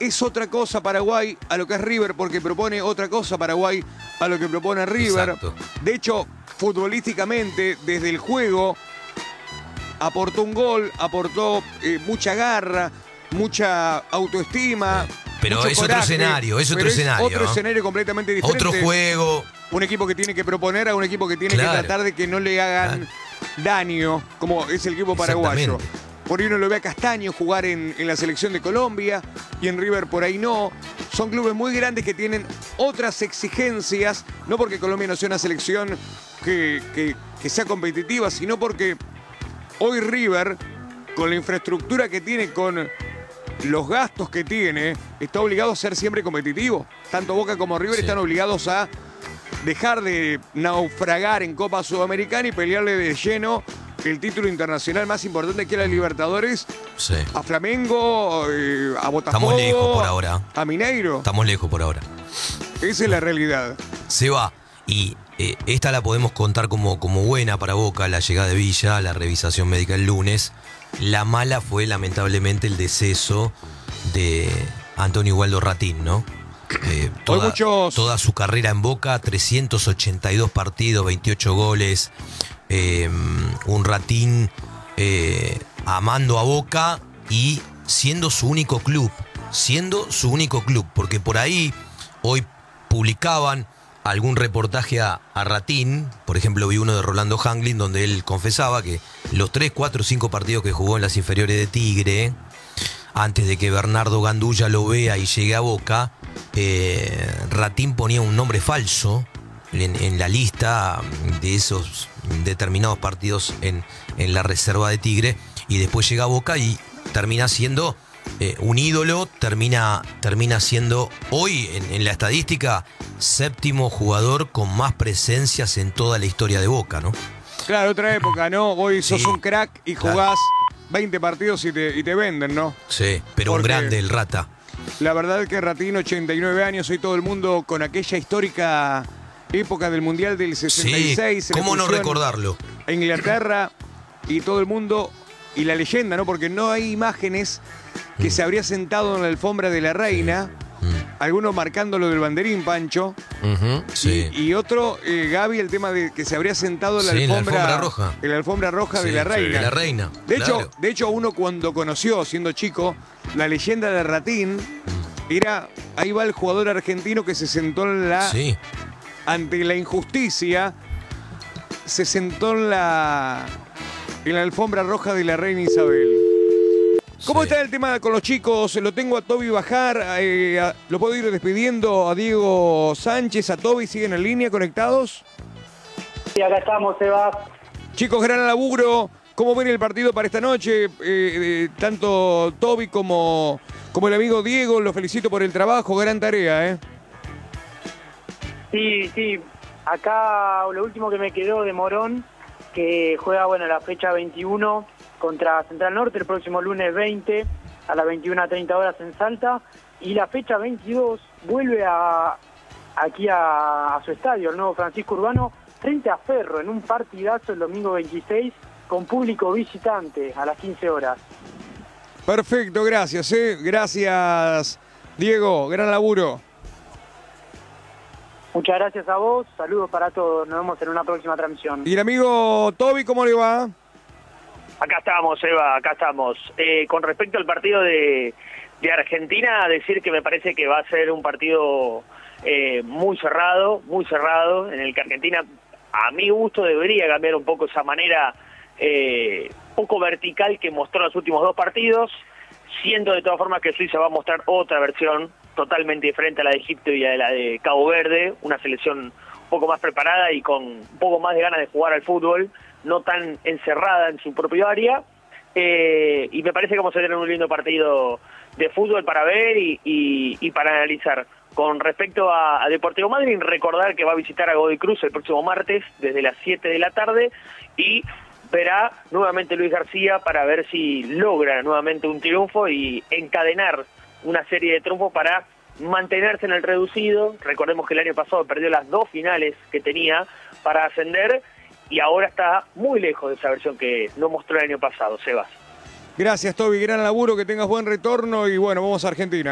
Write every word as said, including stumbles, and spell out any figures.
es otra cosa Paraguay a lo que es River, porque propone otra cosa Paraguay a lo que propone River. Exacto. De hecho, futbolísticamente, desde el juego, aportó un gol, aportó eh, mucha garra, mucha autoestima. Sí. Pero mucho es coraje, otro escenario, es otro pero escenario. Es otro ¿no? escenario completamente diferente. Otro juego. Un equipo que tiene que proponer a un equipo que tiene Claro. que tratar de que no le hagan Claro. daño, como es el equipo paraguayo. Por ahí uno lo ve a Castaño jugar en, en la selección de Colombia y en River por ahí no. Son clubes muy grandes que tienen otras exigencias, no porque Colombia no sea una selección que, que, que sea competitiva, sino porque hoy River, con la infraestructura que tiene, con los gastos que tiene, está obligado a ser siempre competitivo. Tanto Boca como River Sí. están obligados a dejar de naufragar en Copa Sudamericana y pelearle de lleno el título internacional más importante que es la Libertadores, Sí. a Flamengo, eh, a Botafogo, Estamos lejos por ahora. a Mineiro. Estamos lejos por ahora. Esa es la realidad. Se va. Y eh, esta la podemos contar como, como buena para Boca, la llegada de Villa, la revisación médica el lunes. La mala fue lamentablemente el deceso de Antonio Waldo Ratín, ¿no? Eh, toda, muchos... toda su carrera en Boca, trescientos ochenta y dos partidos, veintiocho goles. Eh, un Ratín eh, amando a Boca y siendo su único club. Siendo su único club. Porque por ahí hoy publicaban algún reportaje a, a Ratín, por ejemplo vi uno de Rolando Hanglin donde él confesaba que los tres, cuatro, cinco partidos que jugó en las inferiores de Tigre, antes de que Bernardo Gandulla lo vea y llegue a Boca, eh, Ratín ponía un nombre falso en, en la lista de esos determinados partidos en, en la reserva de Tigre, y después llega a Boca y termina siendo Eh, un ídolo, termina, termina siendo hoy en, en la estadística séptimo jugador con más presencias en toda la historia de Boca, ¿no? Claro, otra época, ¿no? Hoy sos Sí, un crack y claro. jugás veinte partidos y te, y te venden, ¿no? Sí, pero Porque un grande el Rata. La verdad que Ratín, ochenta y nueve años, hoy todo el mundo con aquella histórica época del Mundial del sesenta y seis. Sí, ¿cómo no recordarlo? A Inglaterra y todo el mundo, y la leyenda, ¿no? Porque no hay imágenes que se habría sentado en la alfombra de la reina, Mm. algunos marcándolo del banderín, Pancho, Uh-huh, sí. y, y otro, eh, Gaby, el tema de que se habría sentado en la, Sí, en la alfombra, alfombra roja. en la alfombra roja Sí, de la sí, reina. de la reina, De, claro. hecho, de hecho, uno cuando conoció, siendo chico, la leyenda de Ratín, era, ahí va el jugador argentino que se sentó en la, Sí. ante la injusticia, se sentó en la, en la alfombra roja de la reina Isabel. ¿Cómo Sí. está el tema con los chicos? Lo tengo a Toby Bajar, eh, a- lo puedo ir despidiendo a Diego Sánchez, a Toby, ¿siguen en línea conectados? Sí, acá estamos, Seba. Chicos, gran laburo. ¿Cómo ven el partido para esta noche? Eh, eh, tanto Toby como, como el amigo Diego, los felicito por el trabajo, gran tarea, ¿eh? Sí, sí. Acá lo último que me quedó de Morón, que juega, bueno, la fecha veintiuno contra Central Norte el próximo lunes veinte a las veintiuna treinta horas en Salta, y la fecha veintidós vuelve a aquí a, a su estadio, el nuevo Francisco Urbano, frente a Ferro, en un partidazo el domingo veintiséis con público visitante a las quince horas. Perfecto, gracias, ¿eh? Gracias, Diego, gran laburo. Muchas gracias a vos, saludos para todos, nos vemos en una próxima transmisión. Y el amigo Toby, ¿cómo le va? Acá estamos, Eva, acá estamos. Eh, con respecto al partido de, de Argentina, decir que me parece que va a ser un partido eh, muy cerrado, muy cerrado, en el que Argentina, a mi gusto, debería cambiar un poco esa manera eh, poco vertical que mostró en los últimos dos partidos, siendo de todas formas que Suiza va a mostrar otra versión totalmente diferente a la de Egipto y a la de Cabo Verde, una selección un poco más preparada y con un poco más de ganas de jugar al fútbol, no tan encerrada en su propio área, eh, y me parece que vamos a tener un lindo partido de fútbol para ver y, y, y para analizar. Con respecto a, a Deportivo Madryn, recordar que va a visitar a Godoy Cruz el próximo martes desde las siete de la tarde y verá nuevamente Luis García para ver si logra nuevamente un triunfo y encadenar una serie de triunfos para mantenerse en el reducido. Recordemos que el año pasado perdió las dos finales que tenía para ascender y ahora está muy lejos de esa versión que no mostró el año pasado, Sebas. Gracias, Toby, gran laburo, que tengas buen retorno y bueno, vamos a Argentina.